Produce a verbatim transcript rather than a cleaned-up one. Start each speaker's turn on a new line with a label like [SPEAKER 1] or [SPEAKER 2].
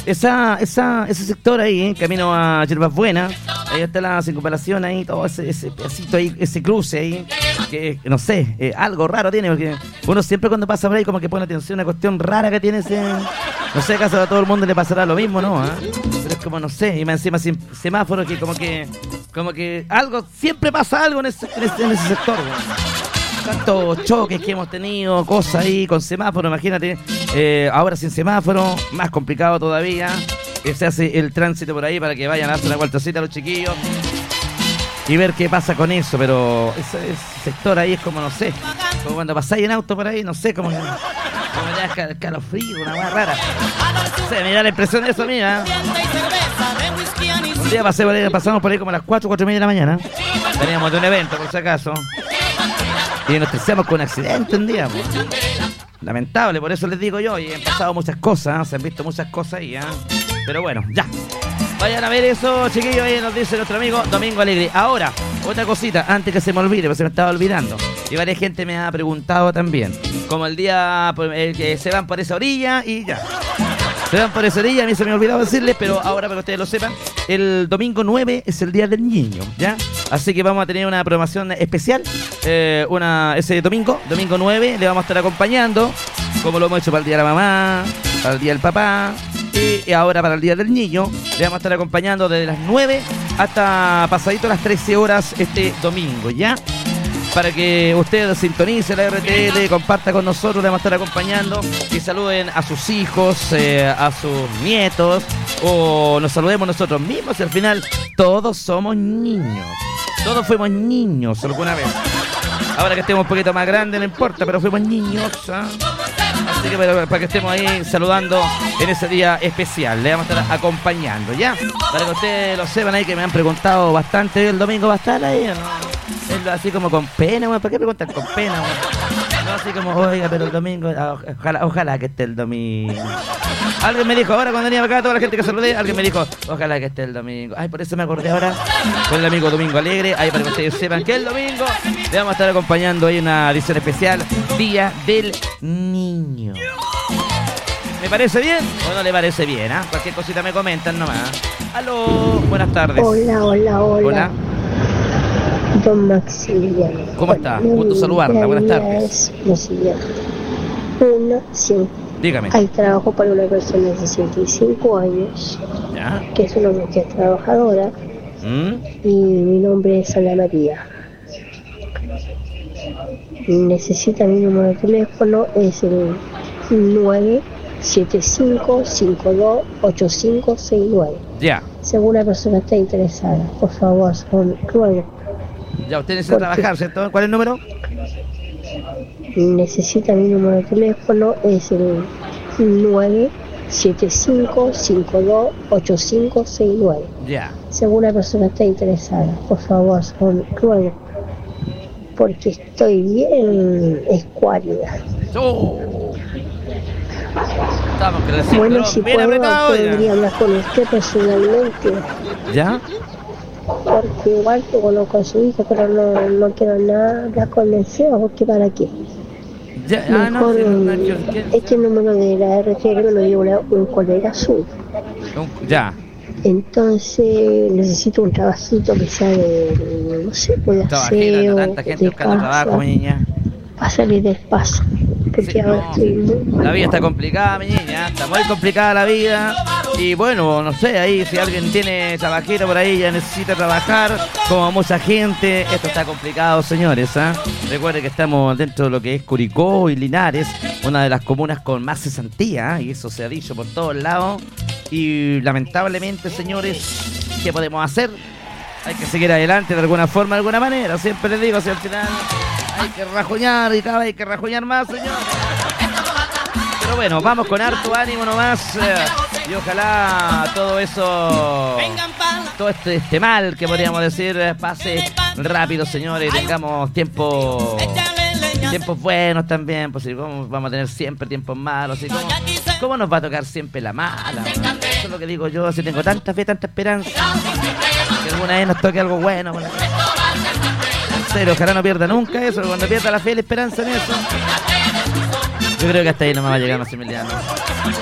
[SPEAKER 1] esa, esa, ese sector ahí, ¿eh? Camino a Yerbas Buenas, ahí está la circunvalación ahí, todo ese, ese pedacito ahí, ese cruce ahí, que no sé, eh, algo raro tiene, porque uno siempre cuando pasa por ahí como que pone atención a una cuestión rara que tiene ese, no sé, acaso a todo el mundo le pasará lo mismo, ¿no? ¿Eh? Pero es como, no sé, y más encima sin semáforo que como que, como que algo, siempre pasa algo en ese, en ese, en ese sector, ¿no? Tantos choques que hemos tenido, cosas ahí con semáforo, imagínate, eh, ahora sin semáforo, más complicado todavía, que se hace el tránsito por ahí para que vayan a darse una vueltacita a los chiquillos y ver qué pasa con eso, pero ese, ese sector ahí es como, no sé, como cuando pasáis en auto por ahí, no sé, como que como me da cal, calofrío, una hueá rara, no sé, me da la impresión de eso, mira. Un día pasé por ahí, pasamos por ahí como a las cuatro, cuatro y media de la mañana, veníamos de un evento por si acaso, y nos terciamos con un accidente un día, pues. Lamentable, por eso les digo yo, y han pasado muchas cosas, ¿eh? Se han visto muchas cosas ahí, ¿eh? Pero bueno, ya. Vayan a ver eso, chiquillos, ahí nos dice nuestro amigo Domingo Alegre. Ahora, otra cosita, antes que se me olvide, porque se me estaba olvidando. Y varias gente me ha preguntado también, como el día el que se van por esa orilla y ya. Se van por esa orilla, a mí se me ha olvidado decirles, pero ahora para que ustedes lo sepan, el domingo nueve es el Día del Niño, ¿ya? Así que vamos a tener una programación especial, eh, una ese domingo, domingo nueve, le vamos a estar acompañando, como lo hemos hecho para el Día de la Mamá, para el Día del Papá, y ahora para el Día del Niño, le vamos a estar acompañando desde las nueve hasta pasadito las trece horas este domingo, ¿ya? Para que ustedes sintonicen la R T L, comparta con nosotros, le vamos a estar acompañando y saluden a sus hijos, eh, a sus nietos, o nos saludemos nosotros mismos y al final todos somos niños. Todos fuimos niños alguna vez. Ahora que estemos un poquito más grandes no importa, pero fuimos niños, ¿eh? Así que para, para que estemos ahí saludando en ese día especial, le vamos a estar acompañando, ¿ya? Para que ustedes lo sepan ahí, que me han preguntado bastante, ¿el domingo va a estar ahí o no? Es así como con pena, ¿para qué preguntan con pena, güey? No, así como, oiga, pero el domingo, ojalá, ojalá que esté el domingo. Alguien me dijo, ahora cuando venía acá, toda la gente que saludé, alguien me dijo, ojalá que esté el domingo. Ay, por eso me acordé ahora con el amigo Domingo Alegre, ahí para que ustedes sepan que el domingo le vamos a estar acompañando ahí una edición especial, Día del Niño. ¿Me parece bien o no le parece bien? ¿Ah? Cualquier cosita me comentan nomás. Aló, buenas tardes.
[SPEAKER 2] Hola, hola, hola.
[SPEAKER 1] Hola.
[SPEAKER 2] Don Maximiliano.
[SPEAKER 1] ¿Cómo está? Gusto saludarla, buenas tardes.
[SPEAKER 2] Es lo siguiente. Uno, sí.
[SPEAKER 1] Dígame.
[SPEAKER 2] Hay trabajo para una persona de sesenta y cinco años,
[SPEAKER 1] ¿Ya?
[SPEAKER 2] que es una mujer trabajadora,
[SPEAKER 1] ¿Mm?
[SPEAKER 2] y mi nombre es Ana María. Necesita mi número de teléfono, es el nueve siete cinco cinco dos ocho cinco seis nueve.
[SPEAKER 1] Ya.
[SPEAKER 2] Si alguna persona está interesada, por favor, son ruego.
[SPEAKER 1] Ya, usted necesita trabajar, ¿cierto? ¿Cuál es el número?
[SPEAKER 2] Necesita mi número de teléfono, es el nueve siete cinco cinco dos ocho cinco seis nueve.
[SPEAKER 1] Ya.
[SPEAKER 2] Si alguna persona está interesada, por favor, son ruego. Porque estoy bien escuálida.
[SPEAKER 1] Oh. Estamos creciendo.
[SPEAKER 2] Bueno, si
[SPEAKER 1] bien
[SPEAKER 2] puedo,
[SPEAKER 1] apretado,
[SPEAKER 2] podría
[SPEAKER 1] ya.
[SPEAKER 2] hablar con usted personalmente.
[SPEAKER 1] ¿Ya?
[SPEAKER 2] Porque igual que conozco a su hija, pero no, no quiero nada hablar con el C E O, porque ¿para qué?
[SPEAKER 1] Ya, ah, no,
[SPEAKER 2] Mejor,
[SPEAKER 1] sí, no, no, yo- ¿qué?
[SPEAKER 2] este número de la R T L me lo dio una- un colega suyo.
[SPEAKER 1] Un- Ya.
[SPEAKER 2] Entonces necesito un trabajito que sea de, no sé, de
[SPEAKER 1] Trabajera,
[SPEAKER 2] aseo,
[SPEAKER 1] tanta gente
[SPEAKER 2] de
[SPEAKER 1] buscando trabajo, mi
[SPEAKER 2] casa,
[SPEAKER 1] niña.
[SPEAKER 2] para salir del paso. Porque
[SPEAKER 1] Sí,
[SPEAKER 2] ahora
[SPEAKER 1] no.
[SPEAKER 2] estoy muy...
[SPEAKER 1] La vida está complicada, mi niña, está muy complicada la vida. Y bueno, no sé, ahí si alguien tiene trabajito por ahí, ya necesita trabajar, como mucha gente, esto está complicado, señores, ¿ah? Recuerden que estamos dentro de lo que es Curicó y Linares, una de las comunas con más cesantía, ¿ah? Y eso se ha dicho por todos lados. Y lamentablemente, señores, ¿qué podemos hacer? Hay que seguir adelante de alguna forma, de alguna manera. Siempre les digo, si al final hay que rajuñar y cada vez hay que rajuñar más, señores. Pero bueno, vamos con harto ánimo nomás, eh, y ojalá todo eso, todo este, este mal que podríamos decir, eh, pase rápido, señores, y tengamos tiempo, tiempos buenos también, pues si vamos, vamos a tener siempre tiempos malos, y cómo, cómo nos va a tocar siempre la mala, bueno, eso es lo que digo yo, si tengo tanta fe, tanta esperanza, que alguna vez nos toque algo bueno, bueno. En serio, ojalá no pierda nunca eso, cuando pierda la fe y la esperanza en eso, yo creo que hasta ahí no me va a llegar Maximiliano.